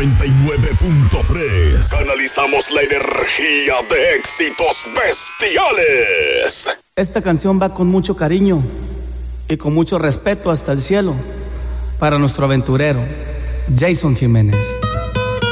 99.3. Canalizamos la energía de éxitos bestiales. Esta canción va con mucho cariño y con mucho respeto hasta el cielo para nuestro aventurero, Jason Jiménez.